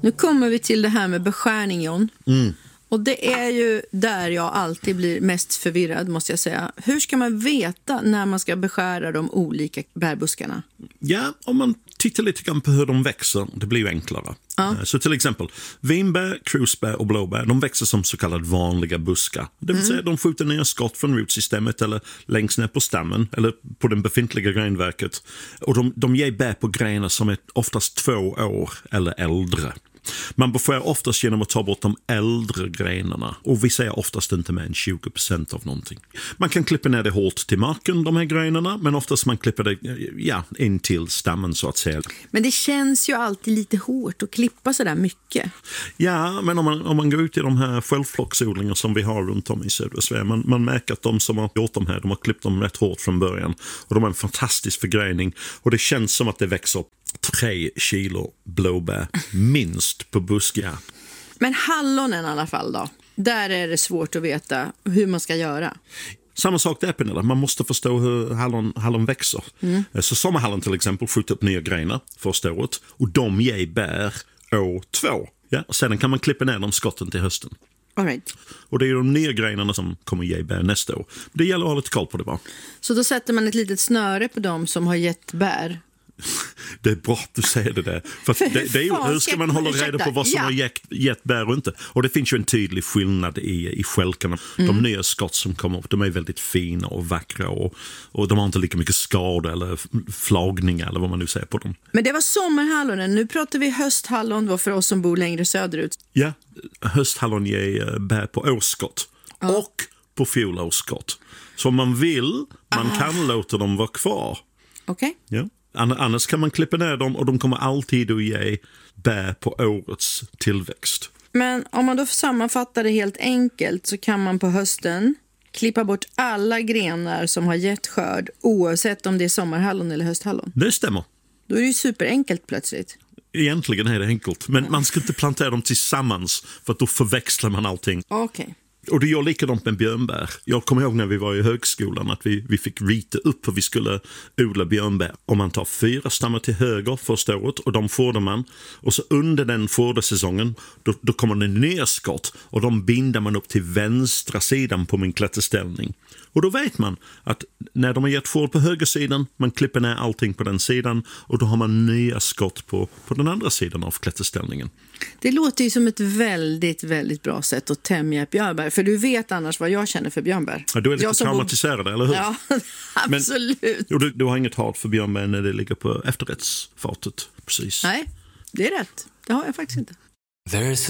Nu kommer vi till det här med beskärning, John. Och det är ju där jag alltid blir mest förvirrad, måste jag säga. Hur ska man veta när man ska beskära de olika bärbuskarna? Ja, om man tittar lite grann på hur de växer, det blir ju enklare. Ja. Så till exempel, vinbär, krusbär och blåbär, de växer som så kallade vanliga buskar. Det vill säga, de skjuter ner skott från rotsystemet eller längst ner på stammen eller på det befintliga grenverket. Och de ger bär på grenar som är oftast 2 år eller äldre. Man beskär oftast genom att ta bort de äldre grenarna. Och vi säger oftast inte mer än 20% av någonting. Man kan klippa ner det hårt till marken, de här grenarna. Men oftast man klipper det in till stammen, så att säga. Men det känns ju alltid lite hårt att klippa så där mycket. Ja, men om man går ut i de här självflocksodlingar som vi har runt om i södra Sverige. Man märker att de som har gjort de här, de har klippt dem rätt hårt från början. Och de har en fantastisk förgrening. Och det känns som att det växer 3 kilo blåbär minst på buskar. Men hallonen i alla fall då? Där är det svårt att veta hur man ska göra. Samma sak där, Pernilla. Man måste förstå hur hallon växer. Så sommarhallon till exempel skjuter upp nya grenar första året. Och de ger bär år 2. Ja? Och sedan kan man klippa ner de skotten till hösten. All right. Och det är de nya grenarna som kommer ge bär nästa år. Det gäller att ha lite koll på det bara. Så då sätter man ett litet snöre på dem som har gett bär? Det är bra att du säger det där. För det är ju, hur ska man hålla reda på vad som har gett bär och inte? Och det finns ju en tydlig skillnad i skälkarna. De nya skott som kommer upp, de är väldigt fina och vackra. Och de har inte lika mycket skador eller flagningar eller vad man nu säger på dem. Men det var sommarhallonen. Nu pratar vi hösthallon för oss som bor längre söderut. Ja, hösthallon ger bär på årsskott. Och på fjolårsskott. Så om man vill, man kan låta dem vara kvar. Okej. Ja. Annars kan man klippa ner dem och de kommer alltid att ge bär på årets tillväxt. Men om man då sammanfattar det helt enkelt så kan man på hösten klippa bort alla grenar som har gett skörd oavsett om det är sommarhallon eller hösthallon. Det stämmer. Då är det ju superenkelt plötsligt. Egentligen är det enkelt, men man ska inte plantera dem tillsammans för att då förväxlar man allting. Okej. Och det gör likadant med björnbär. Jag kommer ihåg när vi var i högskolan att vi fick rita upp hur vi skulle odla björnbär. Om man tar 4 stammar till höger första året och de fårdar man. Och så under den fårdarsäsongen då kommer det ner skott och de binder man upp till vänstra sidan på min klätterställning. Och då vet man att när de har gett fård på höger sidan, man klipper ner allting på den sidan och då har man nya skott på den andra sidan av klätterställningen. Det låter ju som ett väldigt, väldigt bra sätt att tämja ett björnbär. För du vet annars vad jag känner för björnbär. Ja, du är lite traumatiserad, eller hur? Ja, absolut. Men, du har inget hat för björnbär när det ligger på efterrättsfatet, precis. Nej, det är rätt. Det har jag faktiskt inte.